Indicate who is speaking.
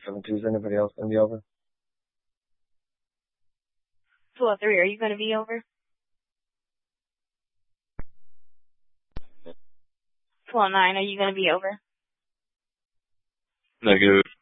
Speaker 1: 272, is anybody else going to be over?
Speaker 2: 203, are you going to be over? 209, are you going to be over?
Speaker 3: Negative.